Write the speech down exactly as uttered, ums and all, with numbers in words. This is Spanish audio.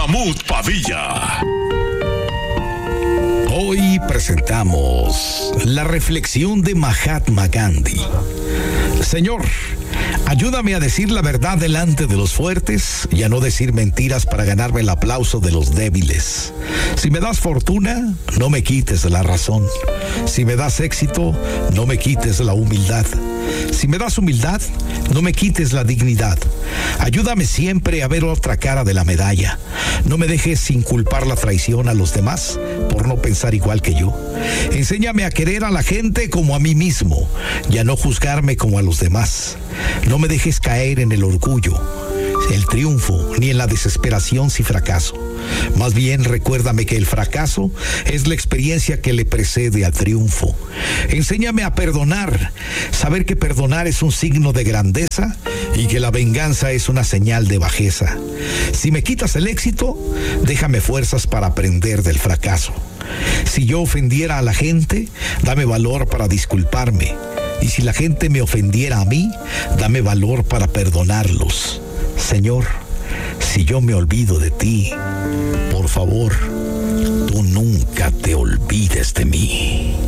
Mahmoud Padilla. Hoy presentamos la reflexión de Mahatma Gandhi. Señor, ayúdame a decir la verdad delante de los fuertes y a no decir mentiras para ganarme el aplauso de los débiles. Si me das fortuna, no me quites la razón. Si me das éxito, no me quites la humildad. Si me das humildad, no me quites la dignidad. Ayúdame siempre a ver otra cara de la medalla. No me dejes sin culpar la traición a los demás por no pensar igual que yo. Enséñame a querer a la gente como a mí mismo y a no juzgarme como a los demás. No me dejes caer en el orgullo, el triunfo, ni en la desesperación si fracaso. Más bien recuérdame que el fracaso es la experiencia que le precede al triunfo. Enséñame a perdonar, saber que perdonar es un signo de grandeza y que la venganza es una señal de bajeza. Si me quitas el éxito, déjame fuerzas para aprender del fracaso. Si yo ofendiera a la gente, dame valor para disculparme. Y si la gente me ofendiera a mí, dame valor para perdonarlos. Señor, si yo me olvido de ti, por favor, tú nunca te olvides de mí.